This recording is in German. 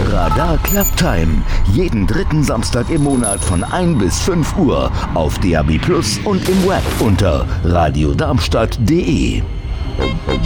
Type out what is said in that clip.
Radar Club Time. Jeden dritten Samstag im Monat von 1 bis 5 Uhr auf DAB+ und im Web unter radiodarmstadt.de.